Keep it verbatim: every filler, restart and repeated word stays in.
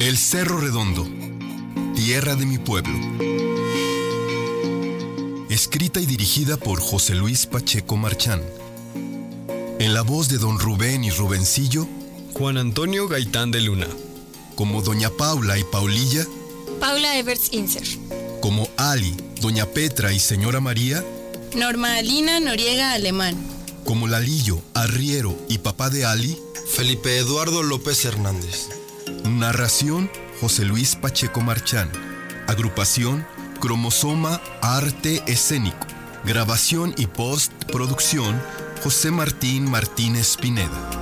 El Cerro Redondo, tierra de mi pueblo. Escrita y dirigida por José Luis Pacheco Marchán. En la voz de don Rubén y Rubencillo, Juan Antonio Gaitán de Luna. Como doña Paula y Paulilla, Paula Everts Inser. Como Ali, doña Petra y señora María, Norma Alina Noriega Alemán. Como Lalillo, Arriero y papá de Ali, Felipe Eduardo López Hernández. Narración, José Luis Pacheco Marchán. Agrupación, Cromosoma Arte Escénico. Grabación y postproducción, José Martín Martínez Pineda.